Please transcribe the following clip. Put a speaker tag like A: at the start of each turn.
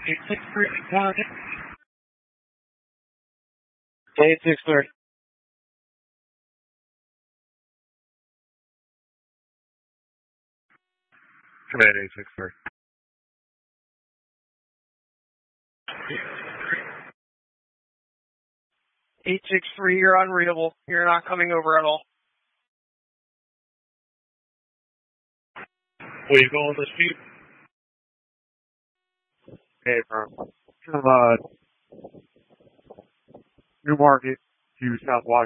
A: 863, counted.
B: 863.
C: Command 863.
B: 863, you're unreadable. You're not coming over at all.
C: Where you going with the speed?
A: Okay, from Newmarket to South Washington.